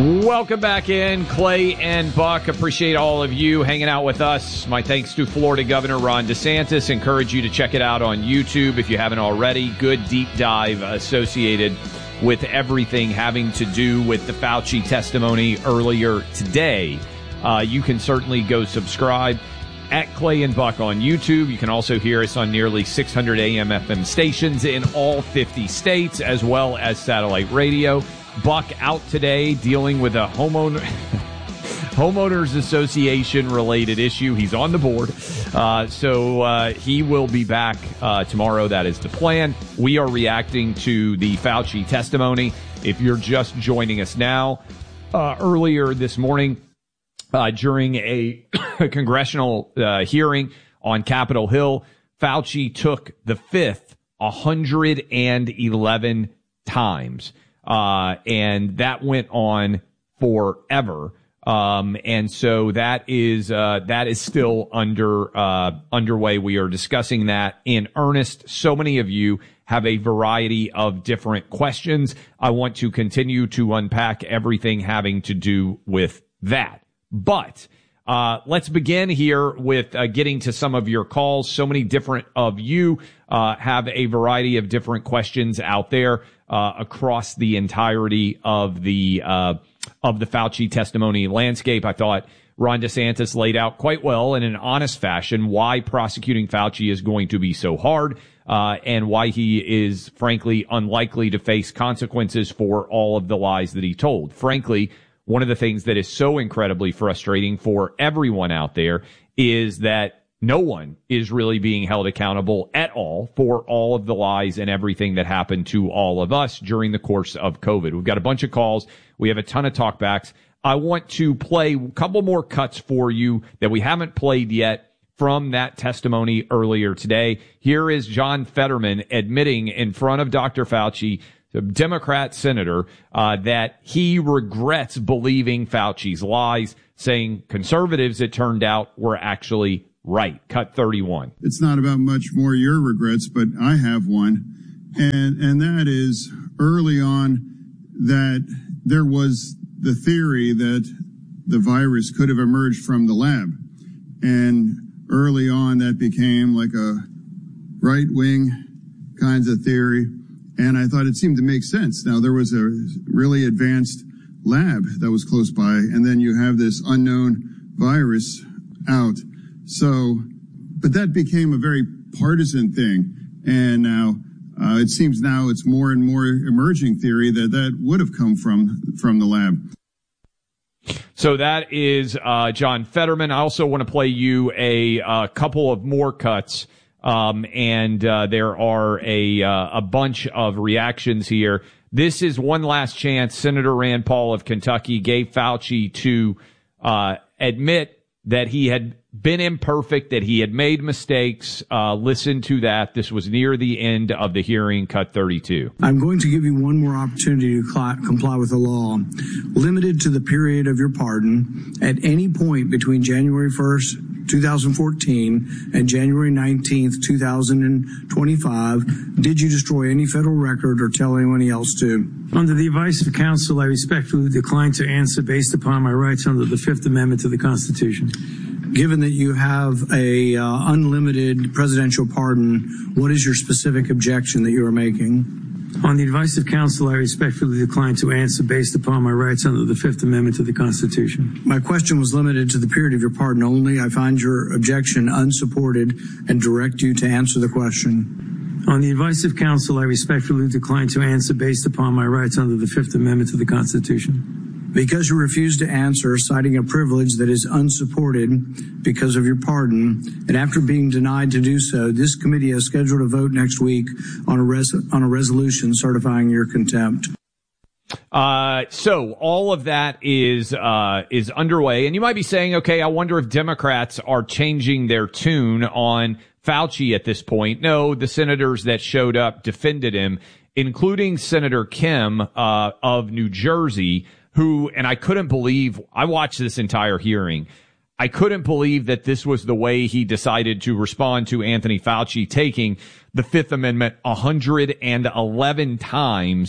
Welcome back in, Clay and Buck. Appreciate all of you hanging out with us. My thanks to Florida Governor Ron DeSantis. Encourage you to check it out on YouTube if you haven't already. Good deep dive associated with everything having to do with the Fauci testimony earlier today. You can certainly go subscribe at Clay and Buck on YouTube. You can also hear us on nearly 600 AM FM stations in all 50 states, as well as satellite radio. Buck out today dealing with a homeowners association related issue. He's on the board. So he will be back tomorrow. That is the plan. We are reacting to the Fauci testimony. If you're just joining us now, earlier this morning, during a congressional hearing on Capitol Hill, Fauci took the fifth 111 times. And that went on forever. And so that is still underway. We are discussing that in earnest. So many of you have a variety of different questions. I want to continue to unpack everything having to do with that. But let's begin here with getting to some of your calls. So many different of you have a variety of different questions out there across the entirety of the Fauci testimony landscape. I thought Ron DeSantis laid out quite well in an honest fashion why prosecuting Fauci is going to be so hard, and why he is frankly unlikely to face consequences for all of the lies that he told. Frankly, one of the things that is so incredibly frustrating for everyone out there is that no one is really being held accountable at all for all of the lies and everything that happened to all of us during the course of COVID. We've got a bunch of calls. We have a ton of talkbacks. I want to play a couple more cuts for you that we haven't played yet from that testimony earlier today. Here is John Fetterman admitting in front of Dr. Fauci, the Democrat senator, that he regrets believing Fauci's lies, saying conservatives, it turned out, were actually right. Cut 31. It's not about much more your regrets, but I have one. And that is early on that there was the theory that the virus could have emerged from the lab. And early on that became like a right-wing kinds of theory. And I thought it seemed to make sense. Now, there was a really advanced lab that was close by, and then you have this unknown virus out. So, but that became a very partisan thing. And now, it seems now it's more and more emerging theory that would have come from the lab. So that is John Fetterman. I also want to play you a couple of more cuts. And there are a bunch of reactions here. This is one last chance. Senator Rand Paul of Kentucky gave Fauci to admit that he had been imperfect, that he had made mistakes. Listen to that. This was near the end of the hearing, cut 32. I'm going to give you one more opportunity to comply with the law, limited to the period of your pardon. At any point between January 1st, 2014 and January 19th, 2025, did you destroy any federal record or tell anyone else to? Under the advice of counsel, I respectfully decline to answer based upon my rights under the Fifth Amendment to the Constitution. Given that you have a unlimited presidential pardon, what is your specific objection that you are making? On the advice of counsel, I respectfully decline to answer based upon my rights under the Fifth Amendment to the Constitution. My question was limited to the period of your pardon only. I find your objection unsupported and direct you to answer the question. On the advice of counsel, I respectfully decline to answer based upon my rights under the Fifth Amendment to the Constitution. Because you refuse to answer, citing a privilege that is unsupported because of your pardon, and after being denied to do so, this committee has scheduled a vote next week on a resolution certifying your contempt. So all of that is underway, and you might be saying, okay, I wonder if Democrats are changing their tune on Fauci at this point. No, the senators that showed up defended him, including Senator Kim of New Jersey, who, and I couldn't believe, I watched this entire hearing. I couldn't believe that this was the way he decided to respond to Anthony Fauci taking the Fifth Amendment 111 times.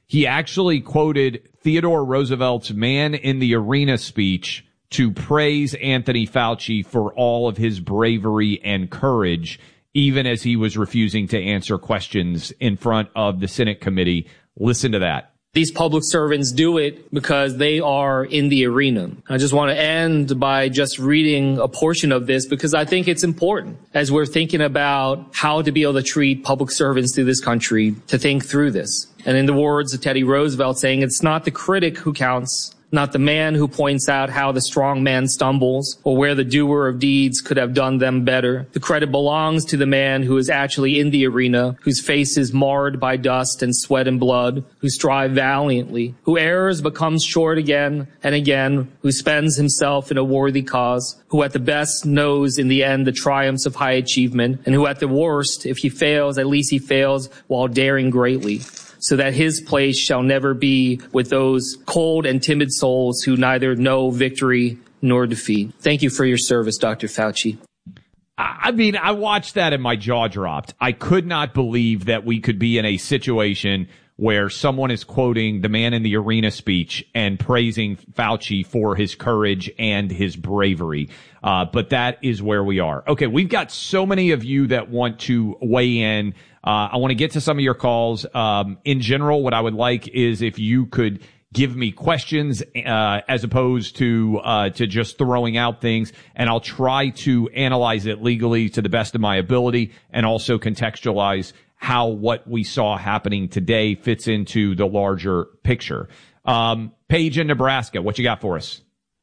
He actually quoted Theodore Roosevelt's Man in the Arena speech to praise Anthony Fauci for all of his bravery and courage, even as he was refusing to answer questions in front of the Senate committee. Listen to that. These public servants do it because they are in the arena. I just want to end by just reading a portion of this because I think it's important as we're thinking about how to be able to treat public servants through this country to think through this. And in the words of Teddy Roosevelt saying, it's not the critic who counts, not the man who points out how the strong man stumbles or where the doer of deeds could have done them better. The credit belongs to the man who is actually in the arena, whose face is marred by dust and sweat and blood, who strives valiantly, who errs but comes short again and again, who spends himself in a worthy cause, who at the best knows in the end the triumphs of high achievement, and who at the worst, if he fails, at least he fails while daring greatly, so that his place shall never be with those cold and timid souls who neither know victory nor defeat. Thank you for your service, Dr. Fauci. I mean, I watched that and my jaw dropped. I could not believe that we could be in a situation where someone is quoting the Man in the Arena speech and praising Fauci for his courage and his bravery. But that is where we are. Okay, we've got so many of you that want to weigh in. I want to get to some of your calls. In general, what I would like is if you could give me questions as opposed to just throwing out things, and I'll try to analyze it legally to the best of my ability and also contextualize how what we saw happening today fits into the larger picture. Paige in Nebraska, what you got for us?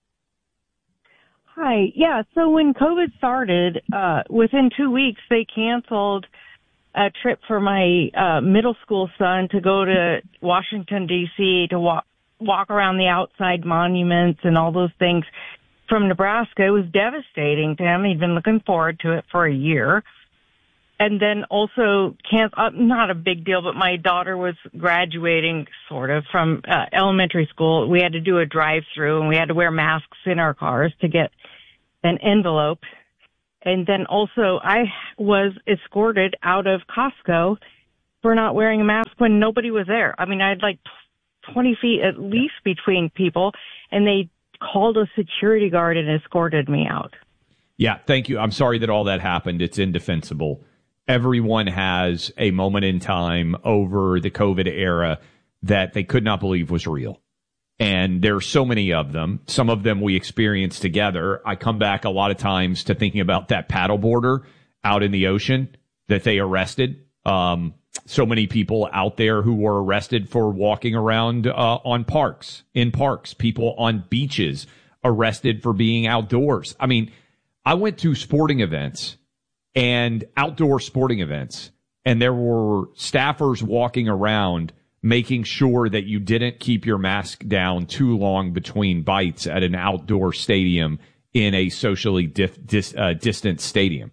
Hi. Yeah, so when COVID started, within 2 weeks, they canceled a trip for my middle school son to go to Washington, D.C. to walk around the outside monuments and all those things from Nebraska. It was devastating to him. He'd been looking forward to it for a year. And then also, not a big deal, but my daughter was graduating sort of from elementary school. We had to do a drive-through, and we had to wear masks in our cars to get an envelope. And then also, I was escorted out of Costco for not wearing a mask when nobody was there. I mean, I had like 20 feet at least between people, and they called a security guard and escorted me out. Yeah, thank you. I'm sorry that all that happened. It's indefensible. Everyone has a moment in time over the COVID era that they could not believe was real. And there are so many of them. Some of them we experienced together. I come back a lot of times to thinking about that paddleboarder out in the ocean that they arrested. So many people out there who were arrested for walking around in parks, people on beaches arrested for being outdoors. I mean, I went to sporting events and outdoor sporting events, and there were staffers walking around making sure that you didn't keep your mask down too long between bites at an outdoor stadium in a socially distant stadium.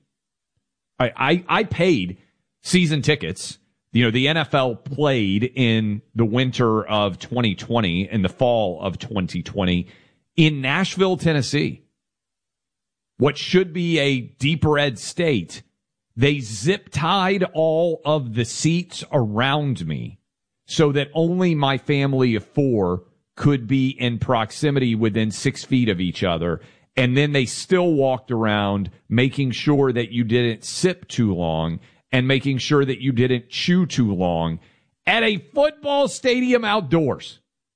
I paid season tickets. You know, the NFL played in the winter of 2020 and the fall of 2020 in Nashville, Tennessee. What should be a deep red state, they zip tied all of the seats around me so that only my family of four could be in proximity within 6 feet of each other. And then they still walked around making sure that you didn't sip too long and making sure that you didn't chew too long at a football stadium outdoors.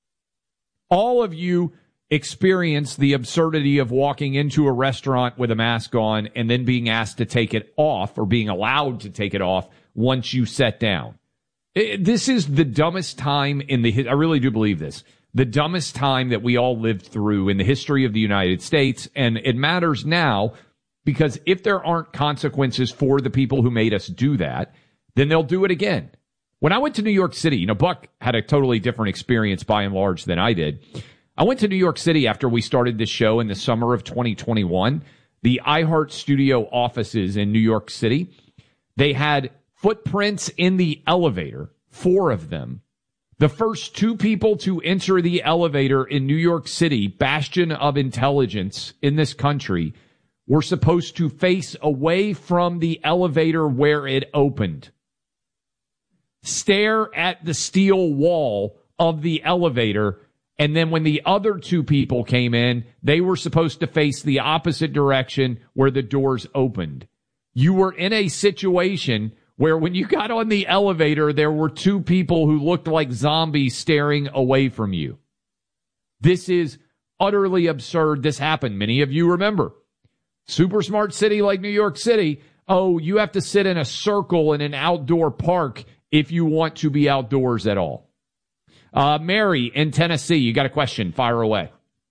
All of you experienced the absurdity of walking into a restaurant with a mask on and then being asked to take it off or being allowed to take it off once you sat down. This is the dumbest time I really do believe this, the dumbest time that we all lived through in the history of the United States. And it matters now because if there aren't consequences for the people who made us do that, then they'll do it again. When I went to New York City, Buck had a totally different experience by and large than I did. I went to New York City after we started this show in the summer of 2021. The iHeart Studio offices in New York City, they had footprints in the elevator, 4 of them. The first 2 people to enter the elevator in New York City, bastion of intelligence in this country, were supposed to face away from the elevator where it opened, stare at the steel wall of the elevator. And then when the other two people came in, they were supposed to face the opposite direction where the doors opened. You were in a situation where when you got on the elevator, there were two people who looked like zombies staring away from you. This is utterly absurd. This happened. Many of you remember. Super smart city like New York City. Oh, you have to sit in a circle in an outdoor park if you want to be outdoors at all. Mary in Tennessee, you got a question. Fire away.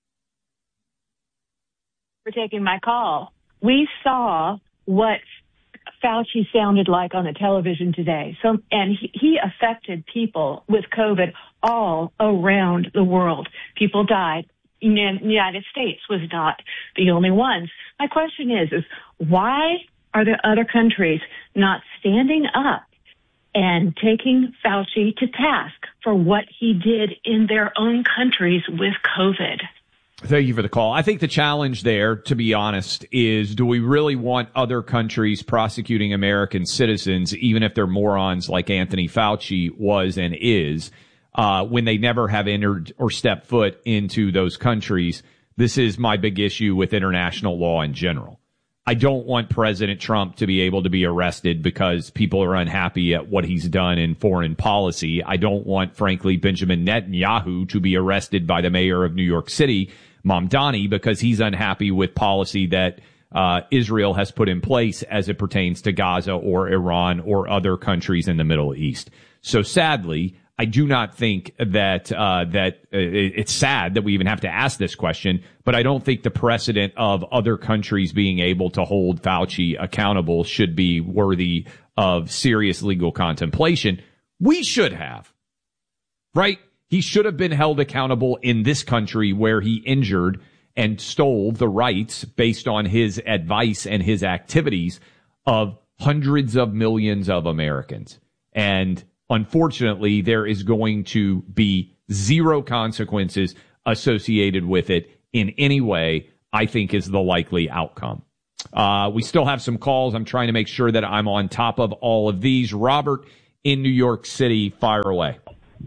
For taking my call. We saw what Fauci sounded like on the television today. And he affected people with COVID all around the world. People died. The United States was not the only ones. My question is why are the other countries not standing up and taking Fauci to task for what he did in their own countries with COVID? Thank you for the call. I think the challenge there, to be honest, is do we really want other countries prosecuting American citizens, even if they're morons like Anthony Fauci was and is, when they never have entered or stepped foot into those countries? This is my big issue with international law in general. I don't want President Trump to be able to be arrested because people are unhappy at what he's done in foreign policy. I don't want, frankly, Benjamin Netanyahu to be arrested by the mayor of New York City, Mamdani, because he's unhappy with policy that Israel has put in place as it pertains to Gaza or Iran or other countries in the Middle East. So sadly, I do not think that it's sad that we even have to ask this question, but I don't think the precedent of other countries being able to hold Fauci accountable should be worthy of serious legal contemplation. We should have, right? He should have been held accountable in this country where he injured and stole the rights based on his advice and his activities of hundreds of millions of Americans. And unfortunately, there is going to be zero consequences associated with it in any way, I think is the likely outcome. We still have some calls. I'm trying to make sure that I'm on top of all of these. Robert in New York City, fire away.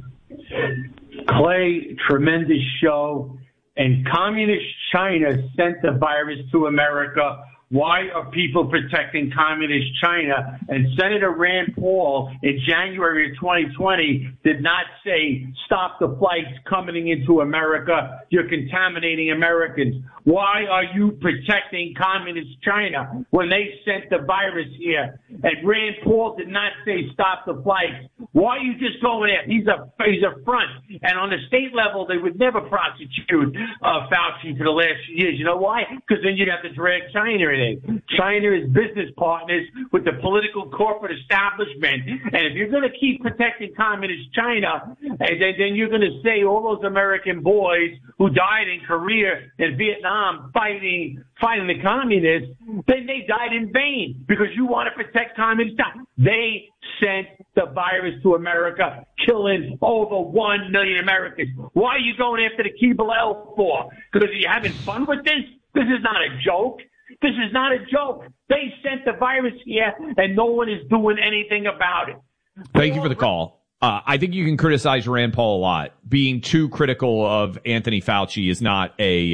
Clay, tremendous show. And communist China sent the virus to America. Why are people protecting communist China? And Senator Rand Paul in January of 2020 did not say, stop the flights coming into America. You're contaminating Americans. Why are you protecting communist China when they sent the virus here? And Rand Paul did not say, stop the flights. Why are you just going there? He's a front. And on the state level, they would never prosecute Fauci for the last few years. You know why? Because then you'd have to drag China in. China is business partners with the political corporate establishment. And if you're going to keep protecting communist China, and then you're going to say all those American boys who died in Korea and Vietnam fighting the communists, then they died in vain because you want to protect communist China. They sent the virus to America, killing over 1 million Americans. Why are you going after the Keebler L for? Because you're having fun with this? This is not a joke. This is not a joke. They sent the virus here, and no one is doing anything about it. Thank you for the call. I think you can criticize Rand Paul a lot. Being too critical of Anthony Fauci is not a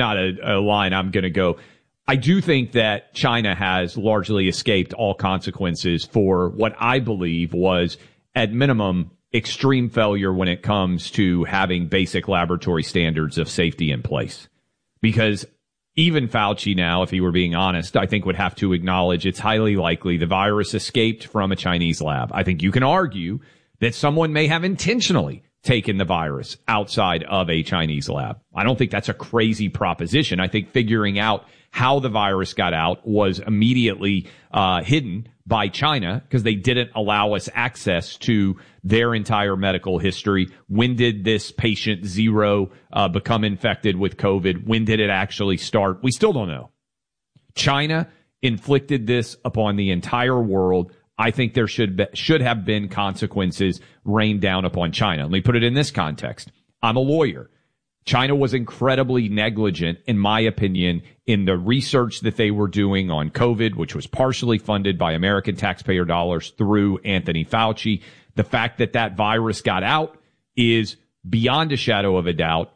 line I'm going to go. I do think that China has largely escaped all consequences for what I believe was, at minimum, extreme failure when it comes to having basic laboratory standards of safety in place. Because even Fauci now, if he were being honest, I think would have to acknowledge it's highly likely the virus escaped from a Chinese lab. I think you can argue that someone may have intentionally taken the virus outside of a Chinese lab. I don't think that's a crazy proposition. I think figuring out how the virus got out was immediately hidden by China because they didn't allow us access to their entire medical history. When did this patient zero become infected with COVID? When did it actually start? We still don't know. China inflicted this upon the entire world. I think there should have been consequences rained down upon China. Let me put it in this context. I'm a lawyer. China was incredibly negligent, in my opinion, in the research that they were doing on COVID, which was partially funded by American taxpayer dollars through Anthony Fauci. The fact that that virus got out is beyond a shadow of a doubt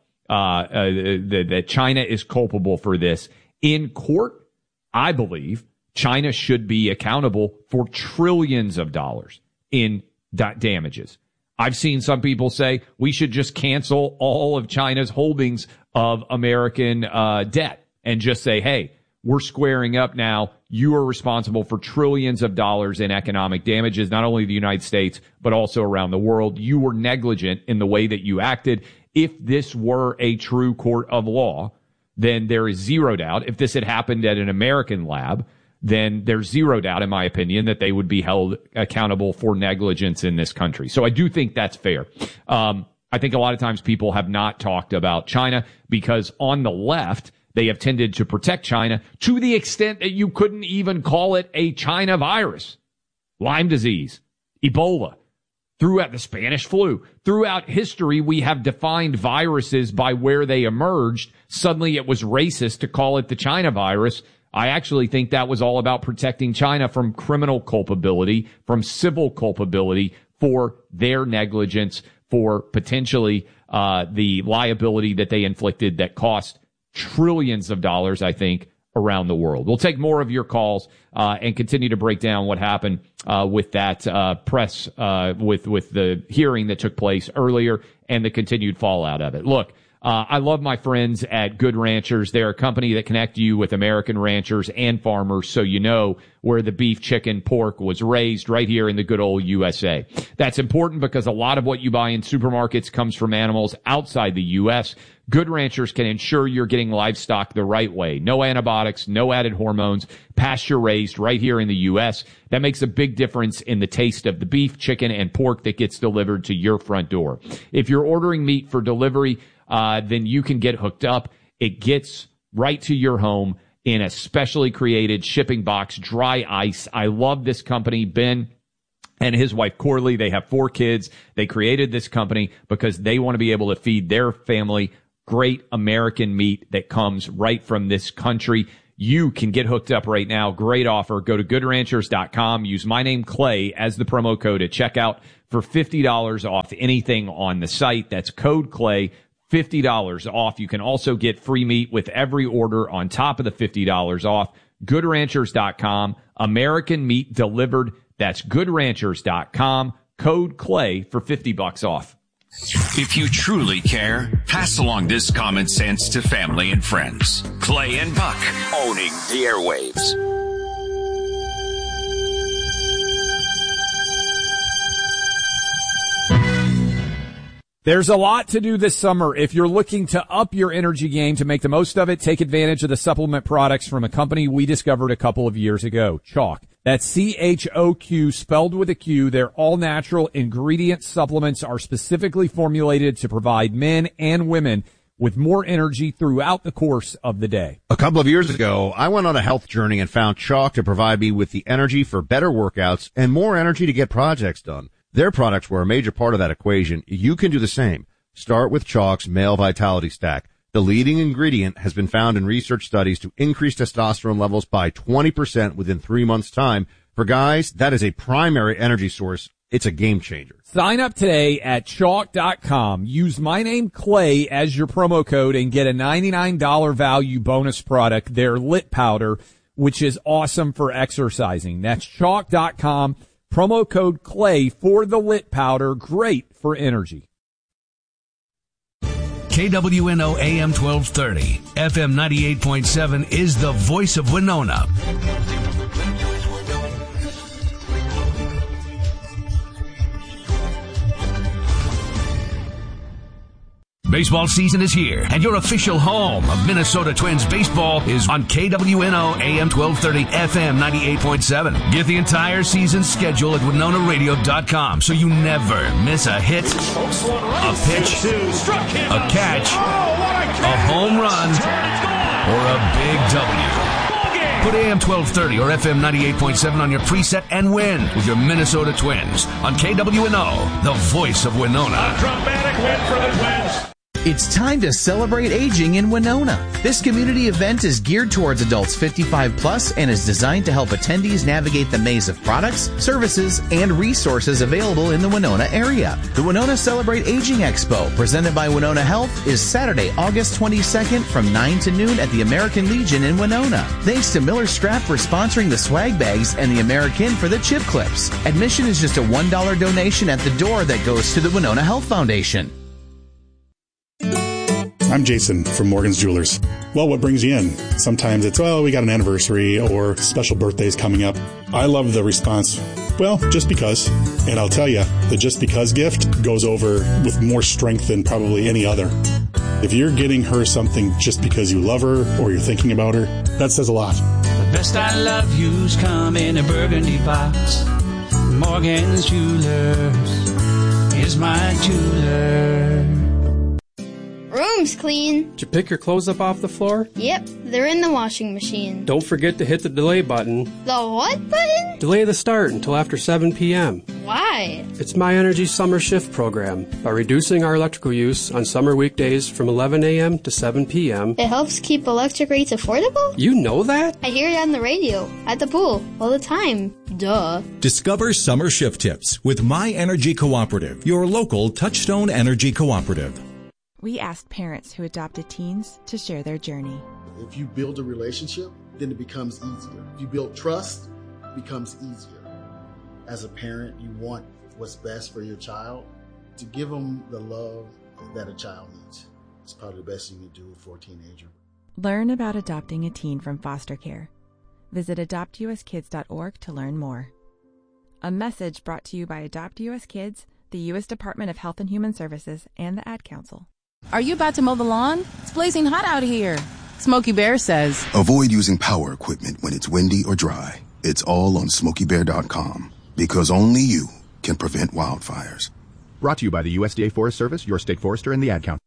that China is culpable for this. In court, I believe China should be accountable for trillions of dollars in damages. I've seen some people say we should just cancel all of China's holdings of American debt and just say, hey, we're squaring up now. You are responsible for trillions of dollars in economic damages, not only the United States, but also around the world. You were negligent in the way that you acted. If this were a true court of law, then there is zero doubt. If this had happened at an American lab, then there's zero doubt, in my opinion, that they would be held accountable for negligence in this country. So I do think that's fair. I think a lot of times people have not talked about China because on the left, they have tended to protect China to the extent that you couldn't even call it a China virus. Lyme disease, Ebola, throughout the Spanish flu. Throughout history, we have defined viruses by where they emerged. Suddenly it was racist to call it the China virus. I actually think that was all about protecting China from criminal culpability, from civil culpability for their negligence, for potentially the liability that they inflicted that cost trillions of dollars, I think, around the world. We'll take more of your calls and continue to break down what happened with that press, with the hearing that took place earlier and the continued fallout of it. Look, I love my friends at Good Ranchers. They're a company that connect you with American ranchers and farmers so you know where the beef, chicken, pork was raised right here in the good old USA. That's important because a lot of what you buy in supermarkets comes from animals outside the U.S. Good Ranchers can ensure you're getting livestock the right way. No antibiotics, no added hormones, pasture raised right here in the U.S. That makes a big difference in the taste of the beef, chicken, and pork that gets delivered to your front door. If you're ordering meat for delivery, then you can get hooked up. It gets right to your home in a specially created shipping box, dry ice. I love this company. Ben and his wife, Corley, they have 4 kids. They created this company because they want to be able to feed their family great American meat that comes right from this country. You can get hooked up right now. Great offer. Go to goodranchers.com. Use my name, Clay, as the promo code at checkout for $50 off anything on the site. That's code Clay. $50 off. You can also get free meat with every order on top of the $50 off. GoodRanchers.com. American meat delivered. That's GoodRanchers.com. Code Clay for $50 off. If you truly care, pass along this common sense to family and friends. Clay and Buck, owning the airwaves. There's a lot to do this summer. If you're looking to up your energy game to make the most of it, take advantage of the supplement products from a company we discovered a couple of years ago, Choq. That's C-H-O-Q, spelled with a Q. Their all-natural ingredient supplements are specifically formulated to provide men and women with more energy throughout the course of the day. A couple of years ago, I went on a health journey and found Choq to provide me with the energy for better workouts and more energy to get projects done. Their products were a major part of that equation. You can do the same. Start with Choq's Male Vitality Stack. The leading ingredient has been found in research studies to increase testosterone levels by 20% within 3 months' time. For guys, that is a primary energy source. It's a game changer. Sign up today at Choq.com. Use my name, Clay, as your promo code and get a $99 value bonus product, their Lit Powder, which is awesome for exercising. That's Choq.com. Promo code Clay for the Lit Powder. Great for energy. KWNO AM 1230, FM 98.7 is the voice of Winona. Baseball season is here, and your official home of Minnesota Twins baseball is on KWNO AM 1230, FM 98.7. Get the entire season schedule at WinonaRadio.com so you never miss a hit, a pitch, a catch, a home run, or a big W. Put AM 1230 or FM 98.7 on your preset and win with your Minnesota Twins on KWNO, the voice of Winona. A dramatic win for the Twins. It's time to celebrate aging in Winona. This community event is geared towards adults 55 plus and is designed to help attendees navigate the maze of products, services, and resources available in the Winona area. The Winona Celebrate Aging Expo, presented by Winona Health, is Saturday, August 22nd from 9 to noon at the American Legion in Winona. Thanks to Miller Strap for sponsoring the swag bags and the American for the chip clips. Admission is just a $1 donation at the door that goes to the Winona Health Foundation. I'm Jason from Morgan's Jewelers. Well, what brings you in? Sometimes it's, we got an anniversary or special birthdays coming up. I love the response, well, just because. And I'll tell you, the just because gift goes over with more strength than probably any other. If you're getting her something just because you love her or you're thinking about her, that says a lot. The best I love you's come in a burgundy box. Morgan's Jewelers is my jeweler. Room's clean. Did you pick your clothes up off the floor? Yep, they're in the washing machine. Don't forget to hit the delay button. The what button? Delay the start until after 7 p.m. Why? It's My Energy Summer Shift program. By reducing our electrical use on summer weekdays from 11 a.m. to 7 p.m. It helps keep electric rates affordable? You know that? I hear it on the radio, at the pool, all the time. Duh. Discover summer shift tips with My Energy Cooperative, your local Touchstone Energy Cooperative. We asked parents who adopted teens to share their journey. If you build a relationship, then it becomes easier. If you build trust, it becomes easier. As a parent, you want what's best for your child. To give them the love that a child needs. It's probably the best you can do for a teenager. Learn about adopting a teen from foster care. Visit adoptuskids.org to learn more. A message brought to you by Adopt US Kids, the U.S. Department of Health and Human Services, and the Ad Council. Are you about to mow the lawn? It's blazing hot out here. Smokey Bear says, avoid using power equipment when it's windy or dry. It's all on SmokeyBear.com, because only you can prevent wildfires. Brought to you by the USDA Forest Service, your state forester, and the Ad Council.